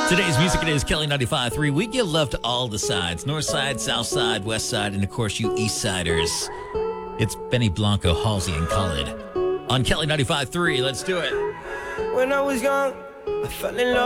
Today's music it is Kelly 95.3. We give love to all the sides. North side, south side, west side, and of course you east siders. It's Benny Blanco, Halsey, and Khalid. On Kelly 95.3, let's do it. When I was young, I fell in love.